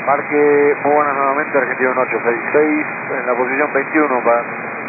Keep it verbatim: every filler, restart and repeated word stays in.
Marque, muy buenas nuevamente, Argentino ocho seis seis, en la posición veintiuno para